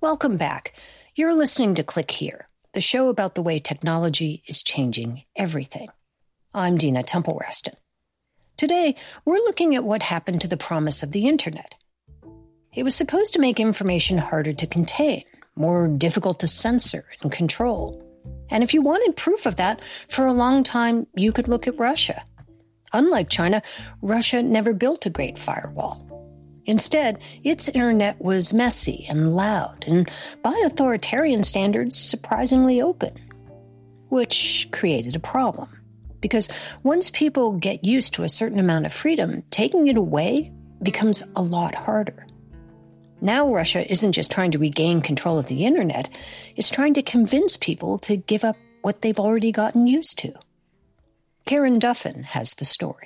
Welcome back. You're listening to Click Here, the show about the way technology is changing everything. I'm Dina Temple-Raston. Today, we're looking at what happened to the promise of the internet. It was supposed to make information harder to contain, more difficult to censor and control. And if you wanted proof of that, for a long time, you could look at Russia. Unlike China, Russia never built a great firewall. Instead, its internet was messy and loud, and by authoritarian standards, surprisingly open. Which created a problem. Because once people get used to a certain amount of freedom, taking it away becomes a lot harder. Now Russia isn't just trying to regain control of the internet, it's trying to convince people to give up what they've already gotten used to. Karen Duffin has the story.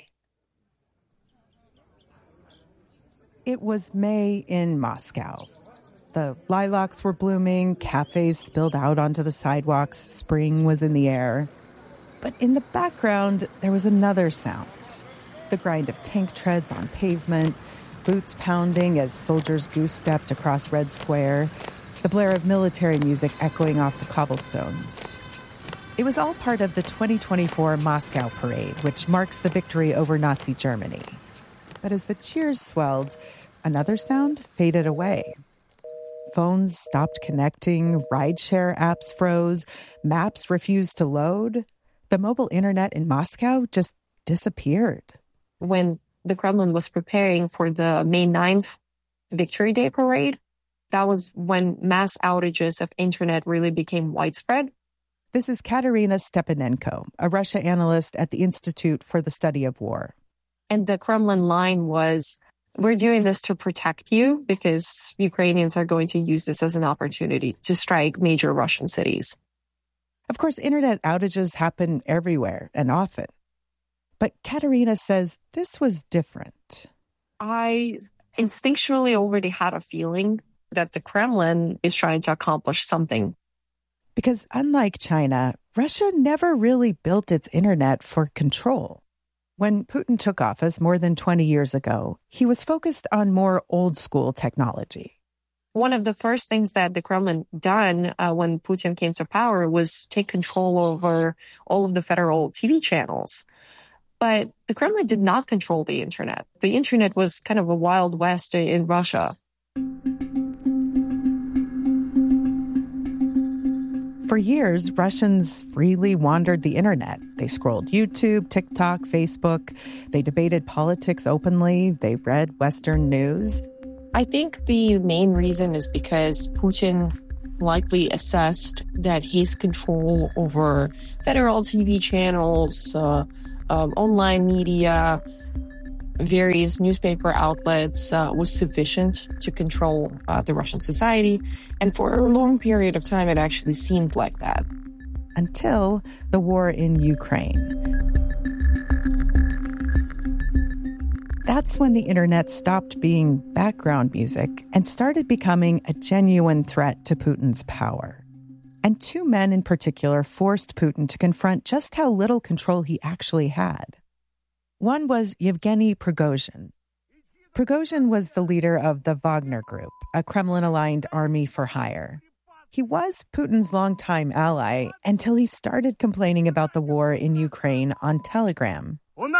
It was May in Moscow. The lilacs were blooming, cafes spilled out onto the sidewalks, spring was in the air. But in the background, there was another sound. The grind of tank treads on pavement, boots pounding as soldiers goose-stepped across Red Square, the blare of military music echoing off the cobblestones. It was all part of the 2024 Moscow Parade, which marks the victory over Nazi Germany. But as the cheers swelled, another sound faded away. Phones stopped connecting, rideshare apps froze, maps refused to load. The mobile internet in Moscow just disappeared. When the Kremlin was preparing for the May 9th Victory Day parade, that was when mass outages of internet really became widespread. This is Katerina Stepanenko, a Russia analyst at the Institute for the Study of War. And the Kremlin line was, we're doing this to protect you because Ukrainians are going to use this as an opportunity to strike major Russian cities. Of course, internet outages happen everywhere and often. But Katerina says this was different. I instinctually already had a feeling that the Kremlin is trying to accomplish something. Because unlike China, Russia never really built its internet for control. When Putin took office more than 20 years ago, he was focused on more old-school technology. One of the first things that the Kremlin done when Putin came to power was take control over all of the federal TV channels. But the Kremlin did not control the internet. The internet was kind of a Wild West in Russia. For years, Russians freely wandered the internet. They scrolled YouTube, TikTok, Facebook. They debated politics openly. They read Western news. I think the main reason is because Putin likely assessed that his control over federal TV channels, online media, various newspaper outlets was sufficient to control the Russian society. And for a long period of time, it actually seemed like that. Until the war in Ukraine. That's when the internet stopped being background music and started becoming a genuine threat to Putin's power. And two men in particular forced Putin to confront just how little control he actually had. One was Yevgeny Prigozhin. Prigozhin was the leader of the Wagner Group, a Kremlin-aligned army for hire. He was Putin's longtime ally until he started complaining about the war in Ukraine on Telegram.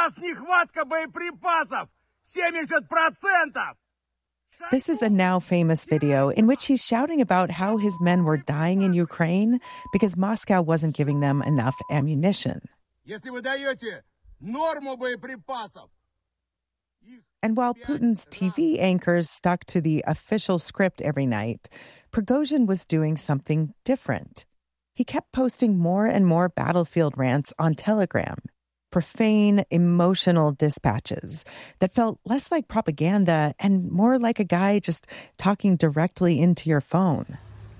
This is a now famous video in which he's shouting about how his men were dying in Ukraine because Moscow wasn't giving them enough ammunition. And while Putin's TV anchors stuck to the official script every night, Prigozhin was doing something different. He kept posting more and more battlefield rants on Telegram, profane, emotional dispatches that felt less like propaganda and more like a guy just talking directly into your phone.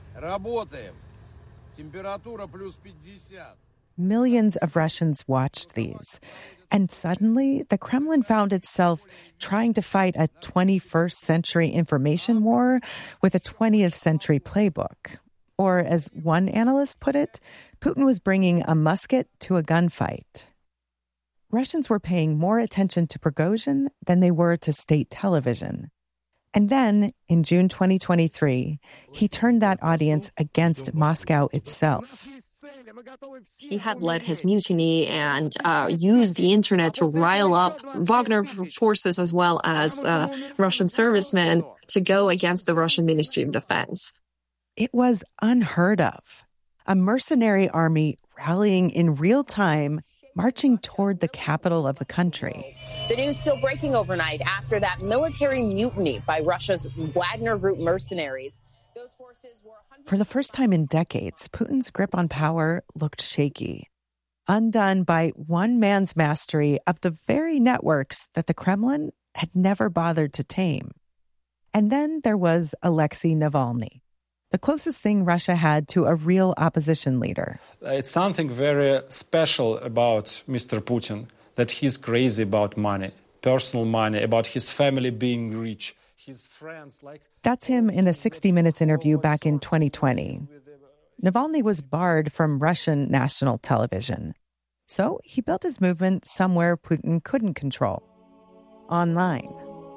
Millions of Russians watched these. And suddenly, the Kremlin found itself trying to fight a 21st century information war with a 20th century playbook. Or, as one analyst put it, Putin was bringing a musket to a gunfight. Russians were paying more attention to Prigozhin than they were to state television. And then, in June 2023, he turned that audience against Moscow itself. He had led his mutiny and used the internet to rile up Wagner forces as well as Russian servicemen to go against the Russian Ministry of Defense. It was unheard of. A mercenary army rallying in real time, marching toward the capital of the country. The news still breaking overnight after that military mutiny by Russia's Wagner Group mercenaries. Those forces were For the first time in decades, Putin's grip on power looked shaky, undone by one man's mastery of the very networks that the Kremlin had never bothered to tame. And then there was Alexei Navalny, the closest thing Russia had to a real opposition leader. It's something very special about Mr. Putin, that he's crazy about money, personal money, about his family being rich. His friends, That's him in a 60 Minutes interview back in 2020. Navalny was barred from Russian national television. So he built his movement somewhere Putin couldn't control, online.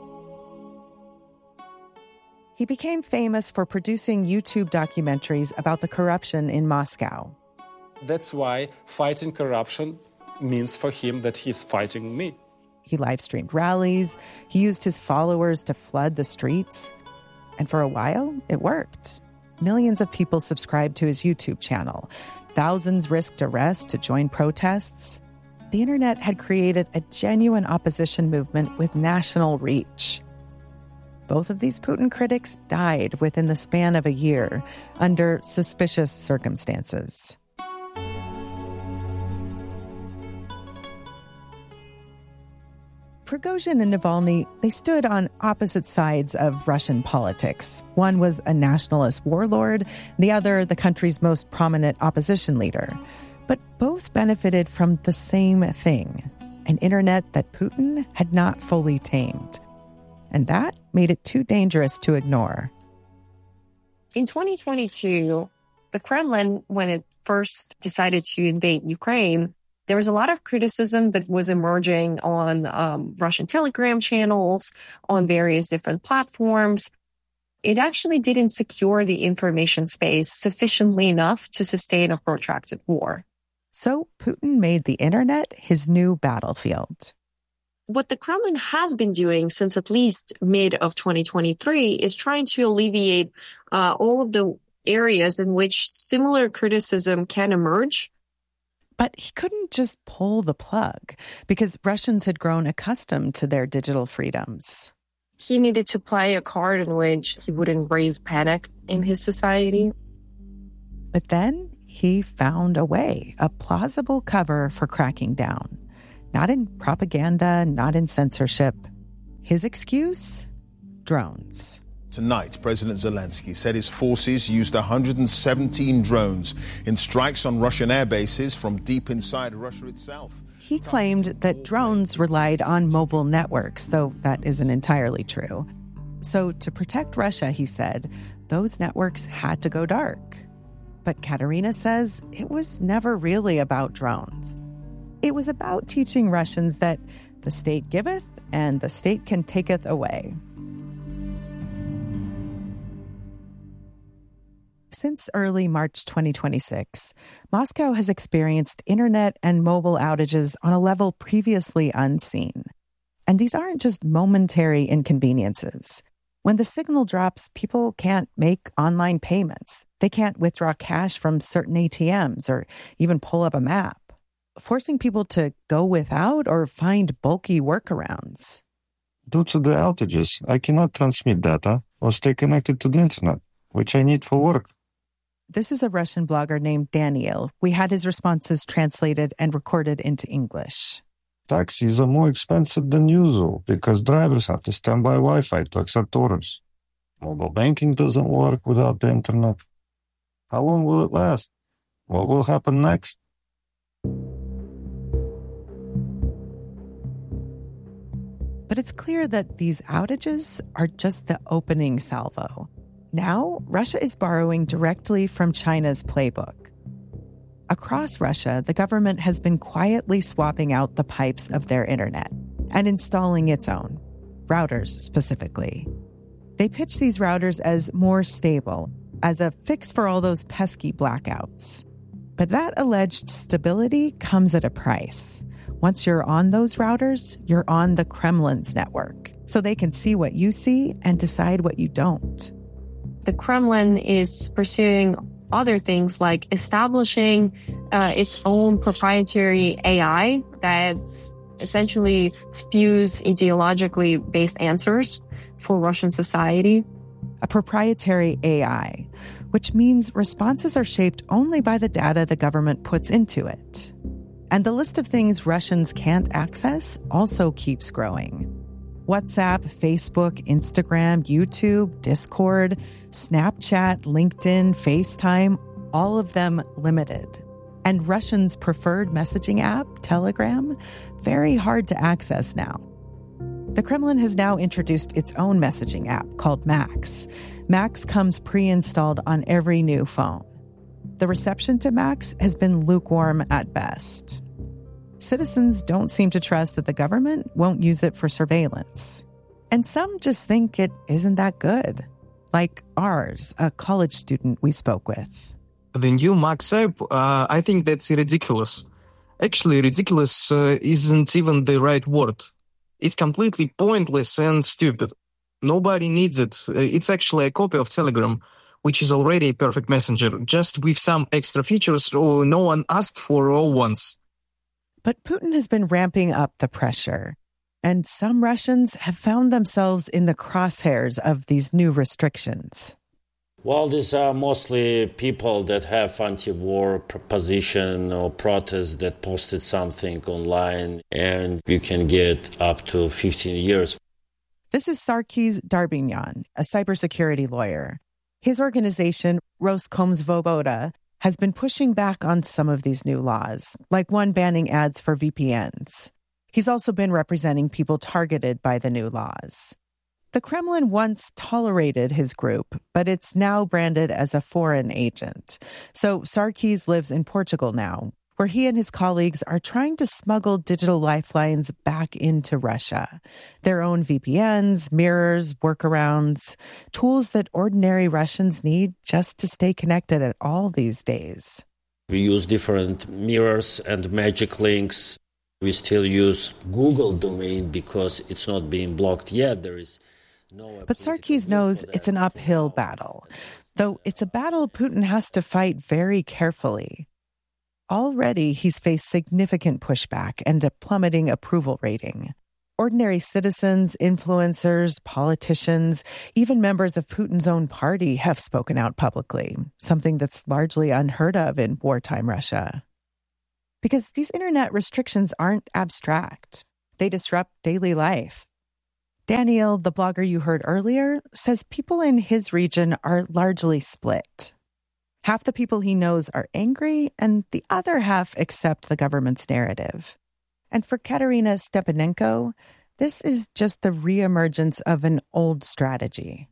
He became famous for producing YouTube documentaries about the corruption in Moscow. That's why fighting corruption means for him that he's fighting me. He live-streamed rallies. He used his followers to flood the streets. And for a while, it worked. Millions of people subscribed to his YouTube channel. Thousands risked arrest to join protests. The internet had created a genuine opposition movement with national reach. Both of these Putin critics died within the span of a year under suspicious circumstances. Prigozhin and Navalny, they stood on opposite sides of Russian politics. One was a nationalist warlord, the other the country's most prominent opposition leader. But both benefited from the same thing, an internet that Putin had not fully tamed. And that made it too dangerous to ignore. In 2022, the Kremlin, when it first decided to invade Ukraine, there was a lot of criticism that was emerging on Russian Telegram channels, on various different platforms. It actually didn't secure the information space sufficiently enough to sustain a protracted war. So Putin made the internet his new battlefield. What the Kremlin has been doing since at least mid of 2023 is trying to alleviate all of the areas in which similar criticism can emerge. But he couldn't just pull the plug because Russians had grown accustomed to their digital freedoms. He needed to play a card in which he wouldn't raise panic in his society. But then he found a way, a plausible cover for cracking down. Not in propaganda, not in censorship. His excuse? Drones. Tonight, President Zelensky said his forces used 117 drones in strikes on Russian air bases from deep inside Russia itself. He claimed that drones relied on mobile networks, though that isn't entirely true. So to protect Russia, he said, those networks had to go dark. But Katerina says it was never really about drones. It was about teaching Russians that the state giveth and the state can taketh away. Since early March 2026, Moscow has experienced internet and mobile outages on a level previously unseen. And these aren't just momentary inconveniences. When the signal drops, people can't make online payments. They can't withdraw cash from certain ATMs or even pull up a map, forcing people to go without or find bulky workarounds. Due to the outages, I cannot transmit data or stay connected to the internet, which I need for work. This is a Russian blogger named Daniel. We had his responses translated and recorded into English. Taxis are more expensive than usual because drivers have to stand by Wi-Fi to accept orders. Mobile banking doesn't work without the internet. How long will it last? What will happen next? But it's clear that these outages are just the opening salvo. Now, Russia is borrowing directly from China's playbook. Across Russia, the government has been quietly swapping out the pipes of their internet and installing its own, routers specifically. They pitch these routers as more stable, as a fix for all those pesky blackouts. But that alleged stability comes at a price. Once you're on those routers, you're on the Kremlin's network, so they can see what you see and decide what you don't. The Kremlin is pursuing other things like establishing its own proprietary AI that essentially spews ideologically based answers for Russian society. A proprietary AI, which means responses are shaped only by the data the government puts into it. And the list of things Russians can't access also keeps growing. WhatsApp, Facebook, Instagram, YouTube, Discord, Snapchat, LinkedIn, FaceTime, all of them limited. And Russians' preferred messaging app, Telegram, very hard to access now. The Kremlin has now introduced its own messaging app called Max. Max comes pre-installed on every new phone. The reception to Max has been lukewarm at best. Citizens don't seem to trust that the government won't use it for surveillance. And some just think it isn't that good. Like ours, a college student we spoke with. The new Max app, I think that's ridiculous. Actually, ridiculous isn't even the right word. It's completely pointless and stupid. Nobody needs it. It's actually a copy of Telegram, which is already a perfect messenger, just with some extra features no one asked for all once. But Putin has been ramping up the pressure, and some Russians have found themselves in the crosshairs of these new restrictions. Well, these are mostly people that have anti-war position or protest that posted something online, and you can get up to 15 years. This is Sarkis Darbinyan, a cybersecurity lawyer. His organization, Roskomsvoboda, has been pushing back on some of these new laws, like one banning ads for VPNs. He's also been representing people targeted by the new laws. The Kremlin once tolerated his group, but it's now branded as a foreign agent. So Sarkis lives in Portugal now, where he and his colleagues are trying to smuggle digital lifelines back into Russia. Their own VPNs, mirrors, workarounds, tools that ordinary Russians need just to stay connected at all these days. We use different mirrors and magic links. We still use Google domain because it's not being blocked yet. There is no. But Sarkis knows it's an uphill battle, though it's a battle Putin has to fight very carefully. Already, he's faced significant pushback and a plummeting approval rating. Ordinary citizens, influencers, politicians, even members of Putin's own party have spoken out publicly, something that's largely unheard of in wartime Russia. Because these internet restrictions aren't abstract. They disrupt daily life. Daniel, the blogger you heard earlier, says people in his region are largely split. Half the people he knows are angry, and the other half accept the government's narrative. And for Katerina Stepanenko, this is just the reemergence of an old strategy.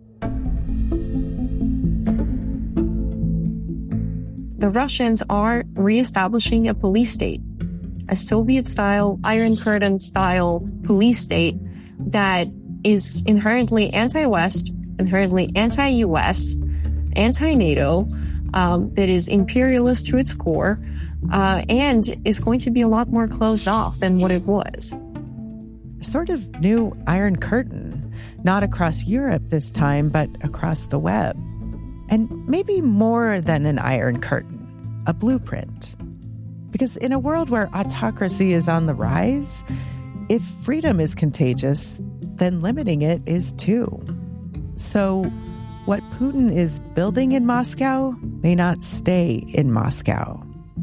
The Russians are reestablishing a police state, a Soviet-style, Iron Curtain-style police state that is inherently anti-West, inherently anti-US, anti-NATO, that is imperialist to its core, and is going to be a lot more closed off than what it was. A sort of new Iron Curtain, not across Europe this time, but across the web. And maybe more than an Iron Curtain, a blueprint. Because in a world where autocracy is on the rise, if freedom is contagious, then limiting it is too. So what Putin is building in Moscow may not stay in Moscow.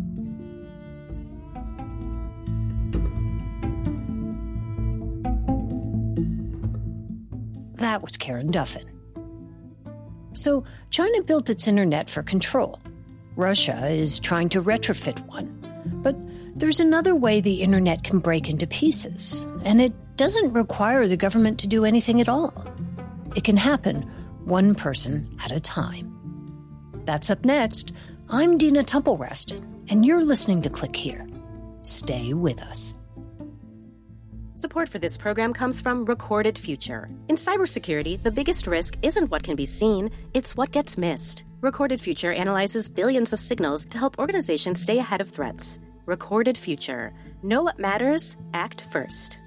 That was Karen Duffin. So China built its internet for control. Russia is trying to retrofit one. But there's another way the internet can break into pieces, and it doesn't require the government to do anything at all. It can happen one person at a time. That's up next. I'm Dina Temple-Raston, and you're listening to Click Here. Stay with us. Support for this program comes from Recorded Future. In cybersecurity, the biggest risk isn't what can be seen, it's what gets missed. Recorded Future analyzes billions of signals to help organizations stay ahead of threats. Recorded Future. Know what matters, act first.